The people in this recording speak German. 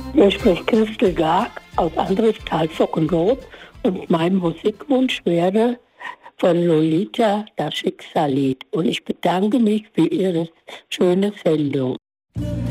Hier spricht Christel Garg aus Andrestal Sockenroth und mein Musikwunsch wäre von Lolita das Schicksallied. Und ich bedanke mich für Ihre schöne Sendung.